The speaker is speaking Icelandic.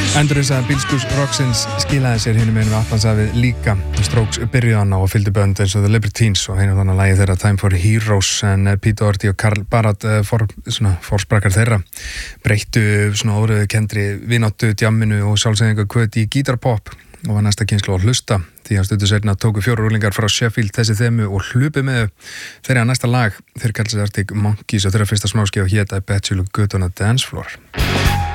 Endurins að Bílskúrs Rocksins skilaði sér hinum meginn við Atlantshafið líka. Strokes byrjuðan á að fylgdu bönd eins og The Libertines og einu þannig lagi þeirra Time for Heroes en Pete Doherty og Carl Barat forsprakar þeirra breyttu svona óreiðukendri vináttu djamminu og sjálfsögðingar kvöt í gítarpop og var næsta kynslóð að hlusta því að stuttu seinna tóku 4 úrlingar frá Sheffield þessi þemu og hlupu með þeirra næsta lag þeir kallar sig Arctic Monkeys og þeirra fyrsta smáskífa hét I Bet You Look Good on a Dance Floor.